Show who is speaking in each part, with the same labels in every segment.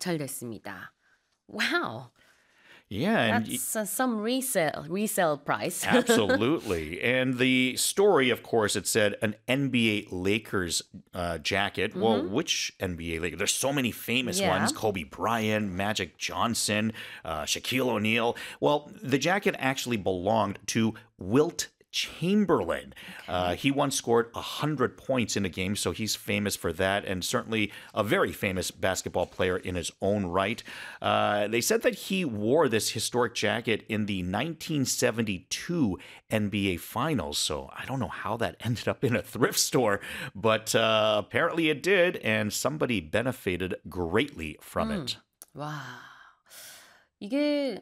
Speaker 1: 낙찰됐습니다. Wow.
Speaker 2: Yeah, and
Speaker 1: That's some resale price.
Speaker 2: absolutely. And the story, of course, it said an NBA Lakers jacket. Well, which NBA Lakers? There's so many famous
Speaker 1: Yeah.
Speaker 2: ones. Kobe Bryant, Magic Johnson, Shaquille O'Neal. Well, the jacket actually belonged to Wilt Chamberlain. He once scored 100 points in a game, so he's famous for that, and certainly a very famous basketball player in his own right. They said that he wore this historic jacket in the 1972 NBA Finals, so I don't know how that ended up in a thrift store, but apparently it did, and somebody benefited greatly from it.
Speaker 1: 와. 이게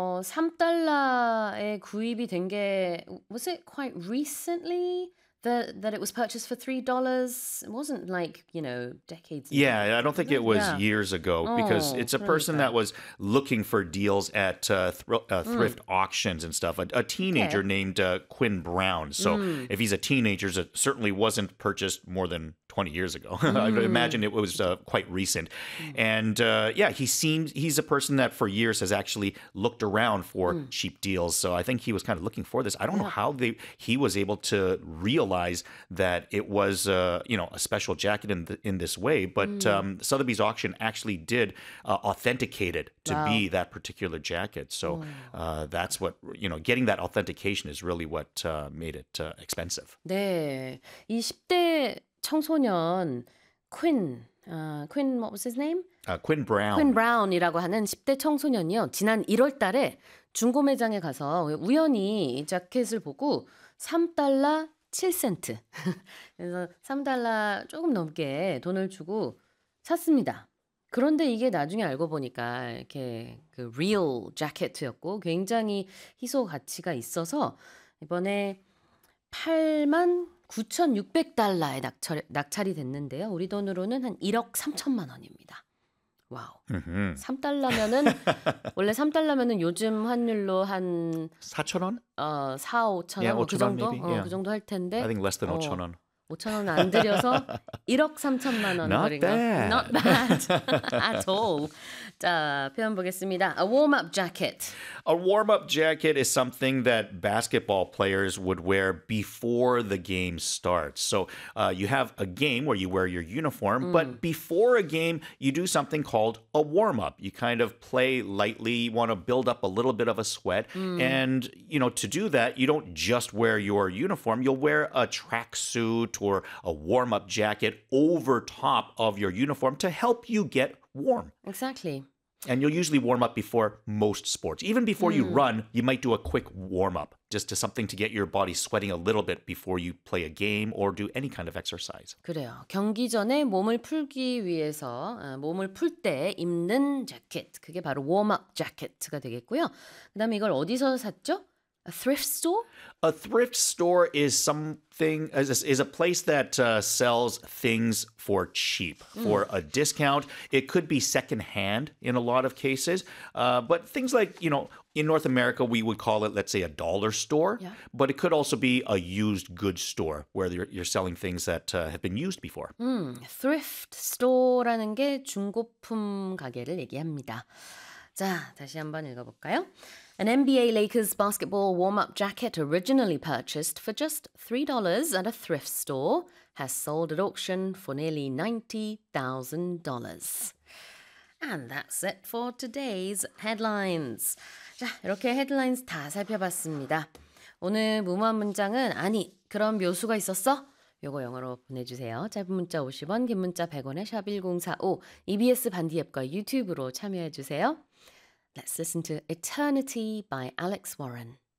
Speaker 1: 3달러에 구입이 된 게 was it quite recently that it was purchased for $3? It wasn't like, decades ago.
Speaker 2: Yeah, I don't think it was
Speaker 1: Yeah.
Speaker 2: years ago because it's a person that was looking for deals at thrift auctions and stuff. A teenager named Quinn Brown. So if he's a teenager, it certainly wasn't purchased more than 20 years ago. I imagine it was quite recent. And he's a person that for years has actually looked around for cheap deals. So I think he was kind of looking for this. I don't know how he was able to realize that it was a special jacket in this way, but Sotheby's auction actually did authenticate it to be that particular jacket. So that's what, getting that authentication is really what made it expensive.
Speaker 1: 네. 이 10대 청소년 Quinn, what was his name?
Speaker 2: Quinn Brown.
Speaker 1: Quinn Brown이라고 하는 10대 청소년이요. 지난 1월 달에 중고 매장에 가서 우연히 이 자켓을 보고 3달러 7센트. 그래서 3달러 조금 넘게 돈을 주고 샀습니다. 그런데 이게 나중에 알고 보니까 이렇게 그 real 자켓이었고 굉장히 희소 가치가 있어서 이번에 89,600달러에 낙찰이 됐는데요. 우리 돈으로는 한 1억 3천만 원입니다. 와우. 3달러면은 원래 3달러면은 요즘 환율로 한
Speaker 2: 4,000원?
Speaker 1: 4, 5천
Speaker 2: Yeah,
Speaker 1: 원, 그
Speaker 2: 5,000원
Speaker 1: 정도?
Speaker 2: maybe. Yeah.
Speaker 1: 그 정도 할 텐데.
Speaker 2: I think less than 5,000원.
Speaker 1: 5천 원 안 들여서 1억 3천만 원.
Speaker 2: Not bad.
Speaker 1: Not bad at all. 자, 표현 보겠습니다. A warm-up jacket.
Speaker 2: A warm-up jacket is something that basketball players would wear before the game starts. So you have a game where you wear your uniform, but before a game, you do something called a warm-up. You kind of play lightly. You want to build up a little bit of a sweat. And, to do that, you don't just wear your uniform. You'll wear a tracksuit or a warm-up jacket over top of your uniform to help you get warm.
Speaker 1: Exactly.
Speaker 2: And you'll usually warm up before most sports. Even before you run, you might do a quick warm-up, just to something to get your body sweating a little bit before you play a game or do any kind of exercise.
Speaker 1: 그래요. 경기 전에 몸을 풀기 위해서 몸을 풀 때 입는 자켓. 그게 바로 웜업 자켓가 되겠고요. 그다음에 이걸 어디서 샀죠? A thrift store?
Speaker 2: A thrift store is a place that sells things for cheap, for a discount. It could be secondhand in a lot of cases, but things like, in North America, we would call it, let's say, a dollar store, but it could also be a used goods store where you're selling things that have been used before.
Speaker 1: Thrift store라는 게 중고품 가게를 얘기합니다. 자, 다시 한번 읽어볼까요? An NBA Lakers basketball warm-up jacket originally purchased for just $3 at a thrift store has sold at auction for nearly $90,000. And that's it for today's headlines. 자, 이렇게 헤드라인스 다 살펴봤습니다. 오늘 무모한 문장은 아니, 그런 묘수가 있었어? 요거 영어로 보내주세요. 짧은 문자 50원, 긴 문자 100원에 샵 1045, EBS 반디 앱과 유튜브로 참여해주세요. Let's listen to Eternity by Alex Warren.